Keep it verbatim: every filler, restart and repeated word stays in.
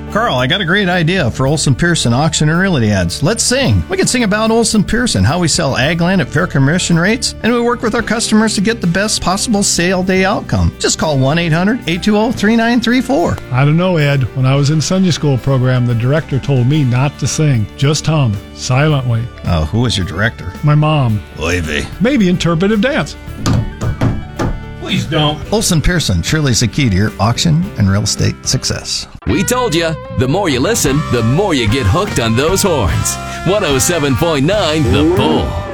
Carl, I got a great idea for Olson Pearson auction and realty ads. Let's sing. We can sing about Olson Pearson, how we sell ag land at fair commission rates, and we work with our customers to get the best possible sale day outcome. Just call one eight hundred, eight two zero, three nine three four. I don't know, Ed. When I was in Sunday school program, the director told me not to sing. Just hum, silently. Oh, who was your director? My mom. Oy vey. Maybe interpretive dance. Please don't. Olson Pearson, surely's the key to your auction and real estate success. We told you, the more you listen, the more you get hooked on those horns. one oh seven point nine The Bull.